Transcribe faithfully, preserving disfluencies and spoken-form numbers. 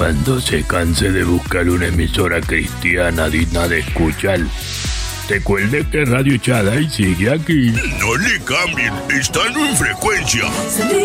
Cuando se canse de buscar una emisora cristiana digna de escuchar, recuerde que Radio Shaddai sigue aquí. No le cambien, están en frecuencia.